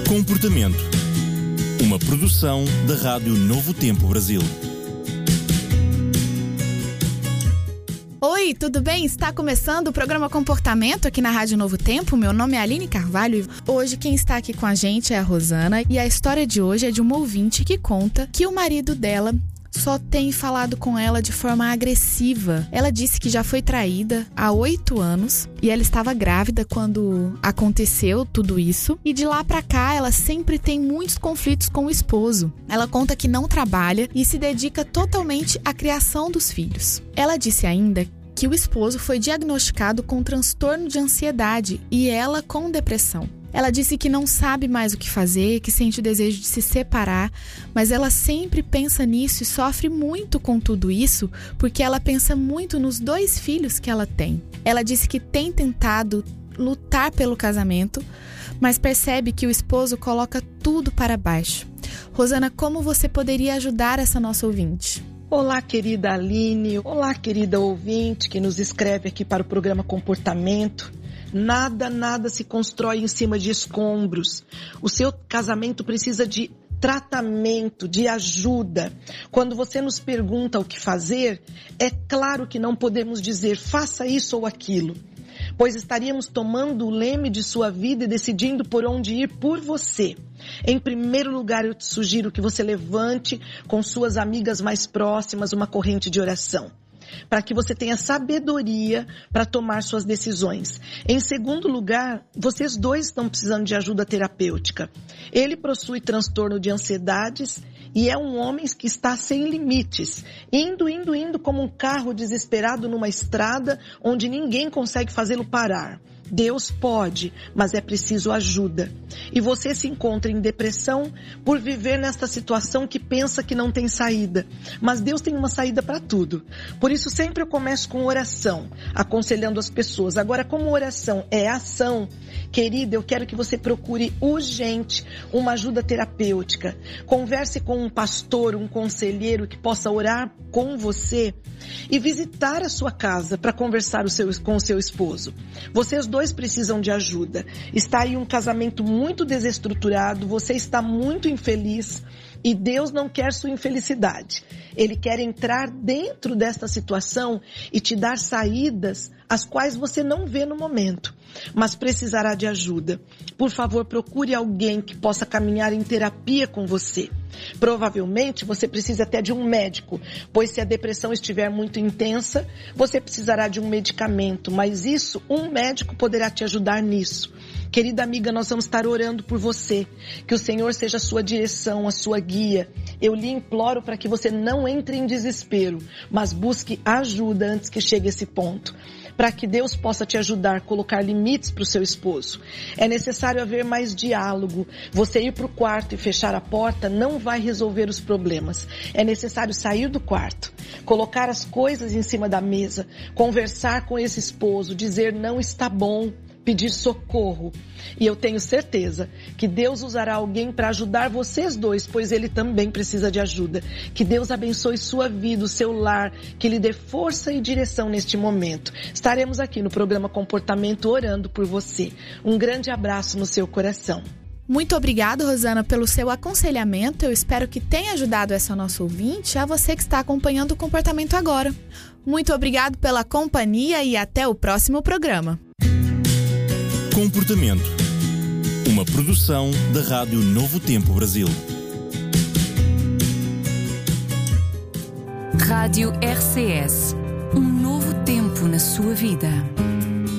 Comportamento. Uma produção da Rádio Novo Tempo Brasil. Oi, tudo bem? Está começando o programa Comportamento aqui na Rádio Novo Tempo. Meu nome é Aline Carvalho e hoje quem está aqui com a gente é a Rosana. E a história de hoje é de uma ouvinte que conta que o marido dela só tem falado com ela de forma agressiva. Ela disse que já foi traída há 8 anos e ela estava grávida quando aconteceu tudo isso. E de lá pra cá, ela sempre tem muitos conflitos com o esposo. Ela conta que não trabalha e se dedica totalmente à criação dos filhos. Ela disse ainda que o esposo foi diagnosticado com transtorno de ansiedade e ela com depressão. Ela disse que não sabe mais o que fazer, que sente o desejo de se separar, mas ela sempre pensa nisso e sofre muito com tudo isso porque ela pensa muito nos 2 filhos que ela tem. Ela disse que tem tentado lutar pelo casamento, mas percebe que o esposo coloca tudo para baixo. Rosana, como você poderia ajudar essa nossa ouvinte? Olá, querida Aline. Olá, querida ouvinte que nos escreve aqui para o programa Comportamento. Nada se constrói em cima de escombros. O seu casamento precisa de tratamento, de ajuda. Quando você nos pergunta o que fazer, é claro que não podemos dizer faça isso ou aquilo, pois estaríamos tomando o leme de sua vida e decidindo por onde ir por você. Em primeiro lugar, eu te sugiro que você levante com suas amigas mais próximas uma corrente de oração, para que você tenha sabedoria para tomar suas decisões. Em segundo lugar, vocês 2 estão precisando de ajuda terapêutica. Ele possui transtorno de ansiedades e é um homem que está sem limites, indo como um carro desesperado numa estrada onde ninguém consegue fazê-lo parar. Deus pode, mas é preciso ajuda. E você se encontra em depressão por viver nesta situação que pensa que não tem saída. Mas Deus tem uma saída para tudo. Por isso sempre eu começo com oração, aconselhando as pessoas. Agora, como oração é ação, querida, eu quero que você procure urgente uma ajuda terapêutica. Converse com um pastor, um conselheiro que possa orar com você e visitar a sua casa para conversar com o seu esposo. Vocês 2 precisam de ajuda. Está aí um casamento muito desestruturado, você está muito infeliz e Deus não quer sua infelicidade. Ele quer entrar dentro desta situação e te dar saídas as quais você não vê no momento, mas precisará de ajuda. Por favor, procure alguém que possa caminhar em terapia com você. Provavelmente você precisa até de um médico, pois se a depressão estiver muito intensa, você precisará de um medicamento, mas isso, um médico poderá te ajudar nisso. Querida amiga, nós vamos estar orando por você, que o Senhor seja a sua direção, a sua guia. Eu lhe imploro para que você não entre em desespero, mas busque ajuda antes que chegue esse ponto, para que Deus possa te ajudar a colocar limites para o seu esposo. É necessário haver mais diálogo. Você ir para o quarto e fechar a porta não vai resolver os problemas. É necessário sair do quarto, colocar as coisas em cima da mesa, conversar com esse esposo, dizer não está bom, pedir socorro. E eu tenho certeza que Deus usará alguém para ajudar vocês 2, pois Ele também precisa de ajuda. Que Deus abençoe sua vida, o seu lar, que lhe dê força e direção neste momento. Estaremos aqui no programa Comportamento orando por você. Um grande abraço no seu coração. Muito obrigada, Rosana, pelo seu aconselhamento. Eu espero que tenha ajudado essa nossa ouvinte, a você que está acompanhando o Comportamento agora. Muito obrigado pela companhia e até o próximo programa. Comportamento. Uma produção da Rádio Novo Tempo Brasil. Rádio RCS. Um novo tempo na sua vida.